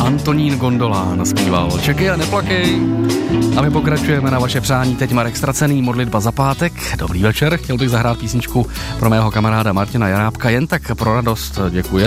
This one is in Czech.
Antonín Gondolán zpíval Čekej a neplakej. A my pokračujeme na vaše přání. Teď Marek Stracený, Modlitba za pátek. Dobrý večer, chtěl bych zahrát písničku pro mého kamaráda Martina Jarábka, jen tak pro radost, děkuji.